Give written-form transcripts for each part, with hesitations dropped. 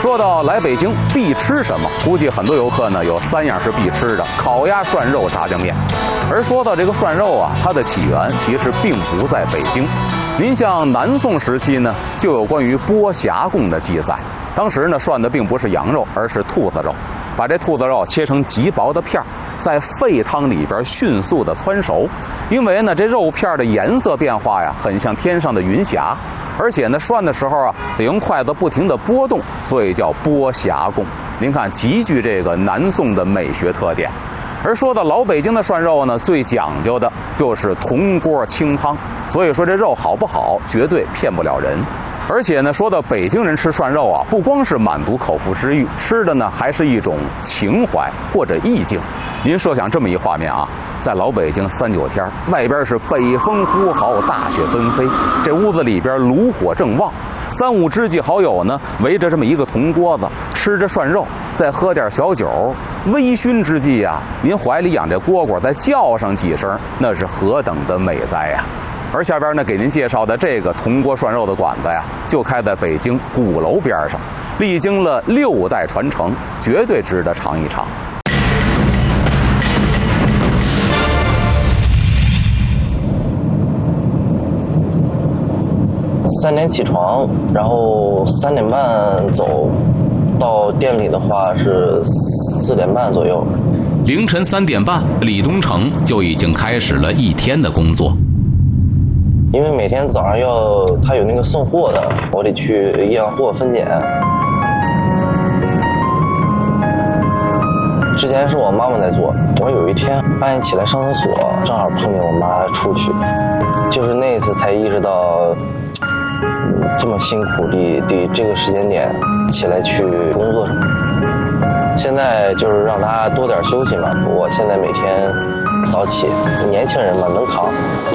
说到来北京必吃什么，估计很多游客呢有3样是必吃的：烤鸭、涮肉、炸酱面。而说到这个涮肉啊，它的起源其实并不在北京。您像南宋时期呢，就有关于剥匣供的记载。当时呢，涮的并不是羊肉，而是兔子肉。把这兔子肉切成极薄的片儿，在沸汤里边迅速的汆熟。因为呢，这肉片的颜色变化呀，很像天上的云霞，而且呢，涮的时候啊，得用筷子不停的拨动，所以叫剥匣供。您看，极具这个南宋的美学特点。而说到老北京的涮肉呢，最讲究的就是铜锅清汤，所以说这肉好不好，绝对骗不了人。而且呢，说到北京人吃涮肉啊，不光是满足口腹之欲，吃的呢还是一种情怀或者意境。您设想这么一画面啊，在老北京3、9天，外边是北风呼号，大雪纷飞，这屋子里边炉火正旺，3、5知己好友呢围着这么一个铜锅子，吃着涮肉，再喝点小酒，微醺之际啊，您怀里养这蝈蝈，再叫上几声，那是何等的美哉呀！而下边呢，给您介绍的这个铜锅涮肉的馆子呀，就开在北京鼓楼边上，历经了6代传承，绝对值得尝一尝。 3点起床，然后3点半走，到店里的话是4点半左右。 凌晨3点半，李东成就已经开始了一天的工作。 因为每天早上他有那个送货的，我得去验货分拣。之前是我妈妈在做，我有一天半夜起来上厕所，正好碰见我妈出去，就是那一次才意识到，这么辛苦的这个时间点起来去工作什么。现在就是让她多点休息嘛，我现在每天早起，年轻人嘛能扛。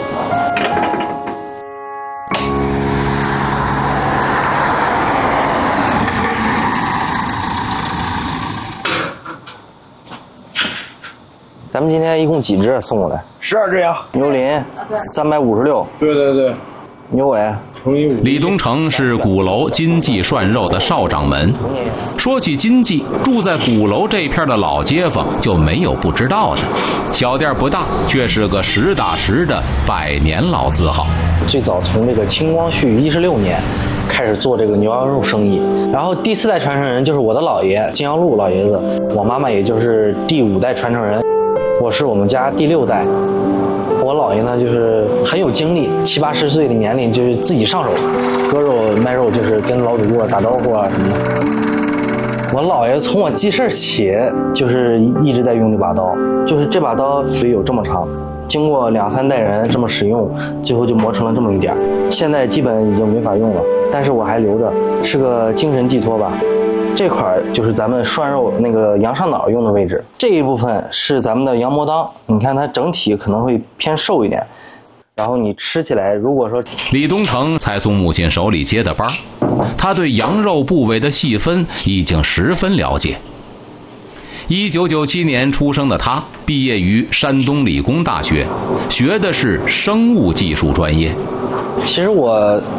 咱们今天一共几只送过来 ？12只呀。 牛鳞356。 对。 牛尾。 李东成是鼓楼金记涮肉的少掌门。说起金记，住在鼓楼这片的老街坊就没有不知道的。小店不大，却是个实打实的100年老字号。 最早从这个清光绪16年开始做这个牛羊肉生意，然后第4代传承人就是我的姥爷金阳禄老爷子，我妈妈也就是第5代传承人。我是我们家第6代，我姥爷呢就是很有精力，70、80岁的年龄就是自己上手，割肉卖肉就是跟老主顾打招呼啊什么的。我姥爷从我记事起就是一直在用这把刀，就是这把刀所以有这么长，经过2、3代人这么使用，最后就磨成了这么一点，现在基本已经没法用了，但是我还留着，是个精神寄托吧。这块就是咱们涮肉那个羊上脑用的位置，这一部分是咱们的羊膜裆，你看它整体可能会偏瘦一点，然后你吃起来如果说。 李东成才从母亲手里接的班，他对羊肉部位的细分已经十分了解。1997年出生的他毕业于山东理工大学，学的是生物技术专业。 其实我